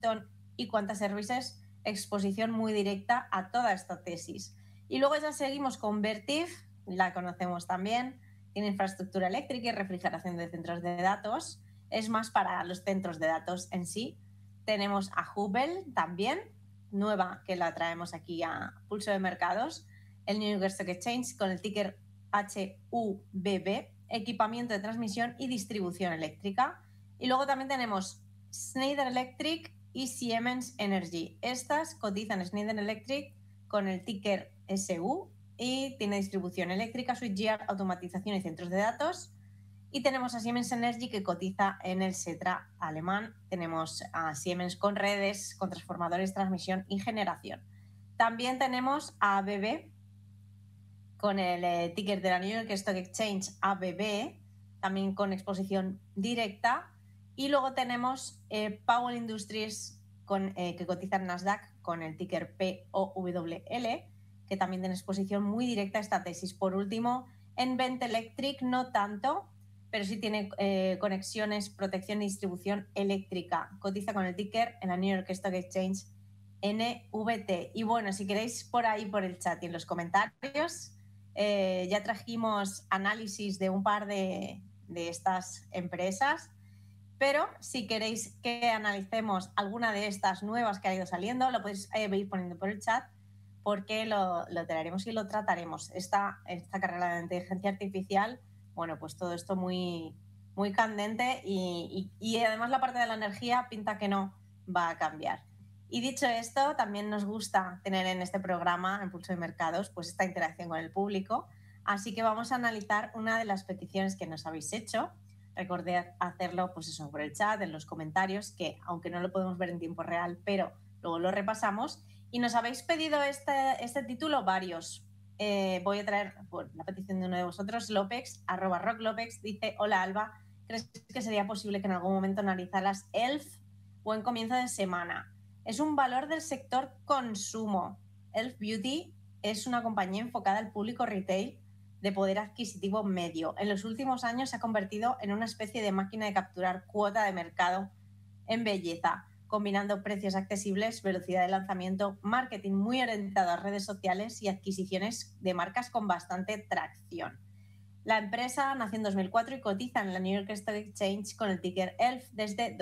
y Quanta Services, exposición muy directa a toda esta tesis. Y luego ya seguimos con Vertiv, la conocemos también, tiene infraestructura eléctrica y refrigeración de centros de datos, es más para los centros de datos en sí. Tenemos a Hubbell también, nueva, que la traemos aquí a Pulso de Mercados, el New York Stock Exchange con el ticker HUBB, equipamiento de transmisión y distribución eléctrica. Y luego también tenemos Schneider Electric y Siemens Energy. Estas cotizan Schneider Electric con el ticker SU y tiene distribución eléctrica, switchgear, automatización y centros de datos. Y tenemos a Siemens Energy, que cotiza en el Xetra alemán. Tenemos a Siemens con redes, con transformadores, transmisión y generación. También tenemos a ABB con el ticker de la New York Stock Exchange, ABB, también con exposición directa. Y luego tenemos Powell Industries, que cotiza en Nasdaq con el ticker POWL, que también tiene exposición muy directa a esta tesis. Por último, Nvent Electric no tanto, pero sí tiene conexiones, protección y distribución eléctrica. Cotiza con el ticker en la New York Stock Exchange NVT. Y bueno, si queréis por ahí, por el chat y en los comentarios, ya trajimos análisis de un par de estas empresas, pero si queréis que analicemos alguna de estas nuevas que ha ido saliendo, lo podéis ir poniendo por el chat, porque lo traeremos y lo trataremos. Esta carrera de inteligencia artificial, bueno, pues todo esto muy, muy candente y además la parte de la energía pinta que no va a cambiar. Y dicho esto, también nos gusta tener en este programa, en Pulso de Mercados, pues esta interacción con el público. Así que vamos a analizar una de las peticiones que nos habéis hecho. Recordad hacerlo, pues eso, por el chat, en los comentarios, que aunque no lo podemos ver en tiempo real, pero luego lo repasamos. Y nos habéis pedido este título varios. Voy a traer la petición de uno de vosotros, López, @rocklopex, dice: hola Alba, ¿crees que sería posible que en algún momento analizaras ELF o en comienzo de semana? Es un valor del sector consumo. ELF Beauty es una compañía enfocada al público retail de poder adquisitivo medio. En los últimos años se ha convertido en una especie de máquina de capturar cuota de mercado en belleza, combinando precios accesibles, velocidad de lanzamiento, marketing muy orientado a redes sociales y adquisiciones de marcas con bastante tracción. La empresa nació en 2004 y cotiza en la New York Stock Exchange con el ticker ELF desde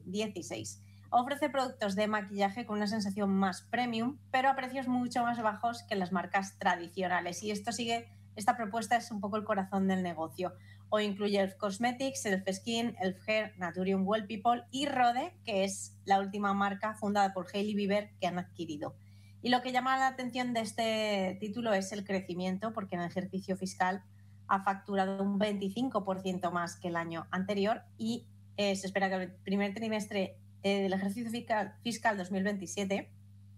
2016. Ofrece productos de maquillaje con una sensación más premium, pero a precios mucho más bajos que las marcas tradicionales. Y esta propuesta es un poco el corazón del negocio. Hoy incluye ELF Cosmetics, ELF Skin, ELF Hair, Naturium Well People y Rode, que es la última marca fundada por Hailey Bieber que han adquirido. Y lo que llama la atención de este título es el crecimiento, porque en el ejercicio fiscal ha facturado un 25% más que el año anterior y se espera que el primer trimestre del ejercicio fiscal 2027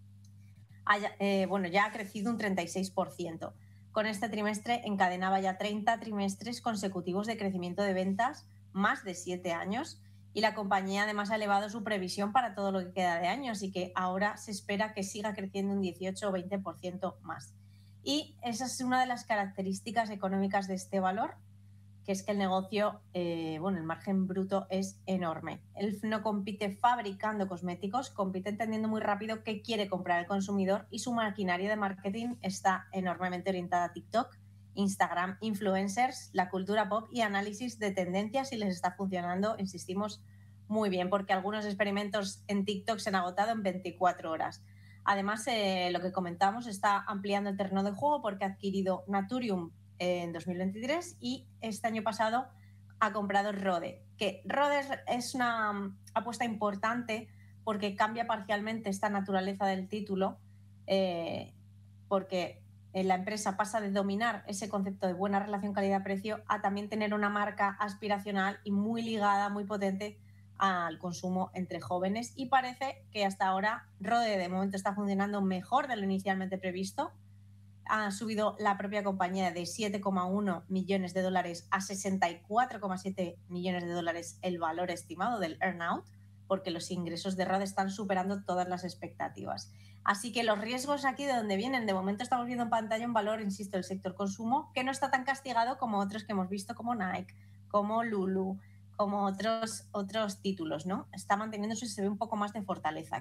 ya ha crecido un 36%. Con este trimestre encadenaba ya 30 trimestres consecutivos de crecimiento de ventas, más de 7 años, y la compañía además ha elevado su previsión para todo lo que queda de año, así que ahora se espera que siga creciendo un 18 o 20% más. Y esa es una de las características económicas de este valor, que es que el negocio, el margen bruto es enorme. ELF no compite fabricando cosméticos, compite entendiendo muy rápido qué quiere comprar el consumidor y su maquinaria de marketing está enormemente orientada a TikTok, Instagram, influencers, la cultura pop y análisis de tendencias, y les está funcionando, insistimos, muy bien, porque algunos experimentos en TikTok se han agotado en 24 horas. Además, lo que comentamos, está ampliando el terreno de juego porque ha adquirido Naturium en 2023 y este año pasado ha comprado Rode, que Rode es una apuesta importante porque cambia parcialmente esta naturaleza del título, porque la empresa pasa de dominar ese concepto de buena relación calidad-precio a también tener una marca aspiracional y muy ligada, muy potente al consumo entre jóvenes, y parece que hasta ahora Rode de momento está funcionando mejor de lo inicialmente previsto. Ha subido la propia compañía de 7,1 millones de dólares a 64,7 millones de dólares el valor estimado del earnout, porque los ingresos de Rode están superando todas las expectativas. Así que los riesgos aquí de donde vienen, de momento estamos viendo en pantalla un valor, insisto, del sector consumo, que no está tan castigado como otros que hemos visto, como Nike, como Lulu, como otros títulos, ¿no? Está manteniéndose, se ve un poco más de fortaleza.